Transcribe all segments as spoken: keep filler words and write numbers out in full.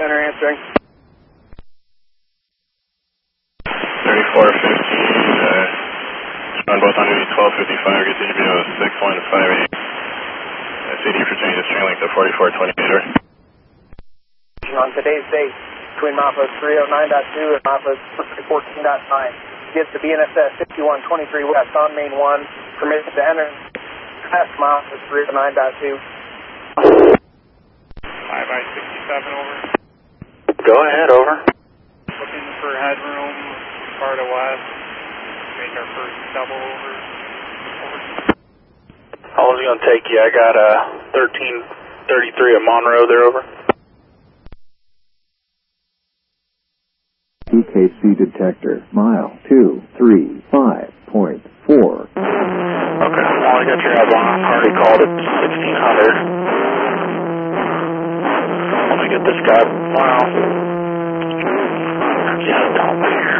Center answering. thirty-four fifteen, uh, on both on duty twelve fifty-five, get C G B O six one five eight. Uh, C D for changes, train length of forty-four twenty meter. On today's date, between Mappa three oh nine point two and Mappa fourteen point nine. Gets to B N S S fifty-one twenty-three West on main one. Permission to enter past Mappa three oh nine point two. five by sixty-seven, over. Go ahead, over. Looking for headroom, far to west. Make our first double, over. Over. How long is it going to take you? I got a uh, thirteen thirty-three at Monroe there, over. E K C detector, mile two three five point four. Okay, well, I got your head on. I already called it sixteen hundred. Let me get this guy. Wow. Yeah, down there.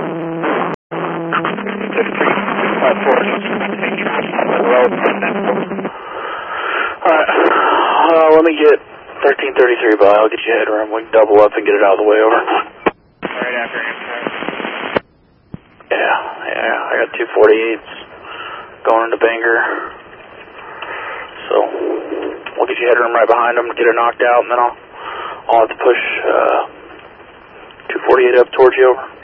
fifty-three five four, take traffic on the road. Alright, uh, let me get thirteen thirty-three by. I'll get you headroom. We can double up and get it out of the way, over. Right after Amtrak. Yeah, yeah, I got two forty-eights going into Bangor. So, we'll get you headroom right behind them, get it knocked out, and then I'll, I'll have to push uh, two forty-eight up towards you, over.